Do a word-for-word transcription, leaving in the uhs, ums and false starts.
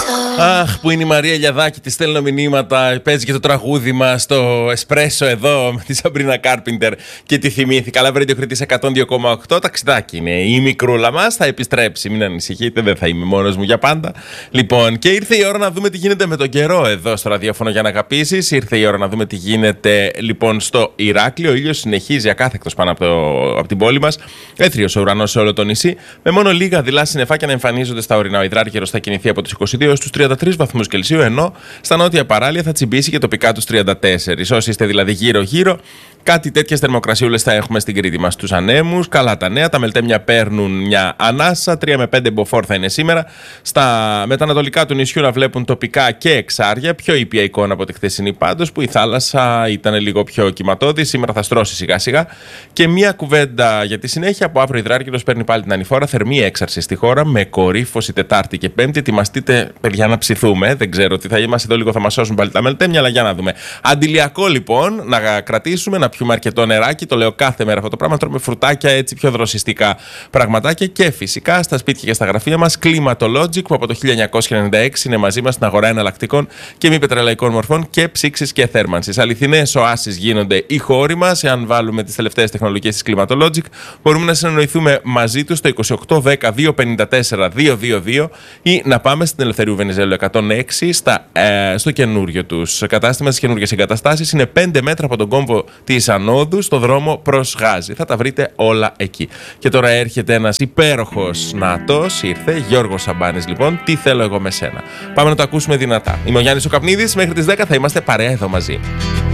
Αχ, που είναι η Μαρία Ελιαδάκη, τη στέλνω μηνύματα. Παίζει και το τραγούδι μας στο Εσπρέσο εδώ με τη Σαμπρίνα Κάρπιντερ και τη θυμήθηκα. Αλλά βρείτε Κρήτης εκατόν δύο κόμμα οκτώ. Ταξιδάκι είναι. Η μικρούλα μας θα επιστρέψει. Μην ανησυχείτε, δεν θα είμαι μόνος μου για πάντα. Λοιπόν, και ήρθε η ώρα να δούμε τι γίνεται με τον καιρό εδώ στο ραδιόφωνο για να αγαπήσεις. Ήρθε η ώρα να δούμε τι γίνεται λοιπόν στο Ηράκλειο. Ο ήλιος συνεχίζει ακάθεκτος πάνω από, το, από την πόλη μας. Έθριος ο ουρανός σε όλο το νησί. Με μόνο λίγα δειλά συννεφάκια να εμφανίζονται στα ορεινά. Ο υδράργυρος θα κινηθεί από τους είκοσι δύο στους τριάντα τρεις βαθμούς Κελσίου, ενώ στα νότια παράλια θα τσιμπήσει και τοπικά τους τριάντα τέσσερα. Όσοι είστε δηλαδή γύρω-γύρω, κάτι τέτοιες θερμοκρασιούλες θα έχουμε στην Κρήτη μας. Στους ανέμους, καλά τα νέα, τα μελτέμια παίρνουν μια ανάσα. τρία με πέντε μποφόρ θα είναι σήμερα. Στα μετανατολικά του νησιού να βλέπουν τοπικά και εξάρια. Πιο ήπια εικόνα από τη χθεσινή πάντως, που η θάλασσα ήταν λίγο πιο κυματώδη. Σήμερα θα στρώσει σιγά-σιγά. Και μια κουβέντα για τη συνέχεια. Από αύριο υδράργυρος παίρνει πάλι την ανηφόρα. Θερμή έξαρση στη χώρα με κορύφωση Τετάρτη και Πέμπτη. Ετοιμαστείτε, παιδιά, να ψηθούμε. Δεν ξέρω τι θα είμαστε εδώ, λίγο θα μας σώσουν πάλι τα μελτέμια, αλλά για να δούμε. Αντιλιακό λοιπόν, να κρατήσουμε, να πιούμε αρκετό νεράκι. Το λέω κάθε μέρα αυτό το πράγμα. Τρώμε φρουτάκια, έτσι πιο δροσιστικά πραγματάκια. Και φυσικά στα σπίτια και στα γραφεία μας Climatologic, που από το χίλια εννιακόσια ενενήντα έξι είναι μαζί μας στην αγορά εναλλακτικών και μη πετρελαϊκών μορφών και ψήξης και θέρμανσης. Αληθινές οάσεις γίνονται οι χώροι μας. Εάν βάλουμε τις τελευταίες τεχνολογίες της Climatologic, μπορούμε να συνεννοηθούμε μαζί τους στο είκοσι οκτώ δέκα διακόσια πενήντα τέσσερα διακόσια είκοσι δύο ή να πάμε στην Ελευθερίου Βενιζέλου εκατόν έξι στα, ε, στο καινούριο τους κατάστημα, στις καινούριες εγκαταστάσεις. Είναι πέντε μέτρα από τον κόμβο της Ανόδου στο δρόμο προς Γάζη. Θα τα βρείτε όλα εκεί. Και τώρα έρχεται ένας υπέροχος νατός. Ήρθε Γιώργος Σαμπάνης λοιπόν. Τι θέλω εγώ με σένα. Πάμε να το ακούσουμε δυνατά. Είμαι ο Γιάννης ο Καπνίδης. Μέχρι τις δέκα θα είμαστε παρέα εδώ μαζί.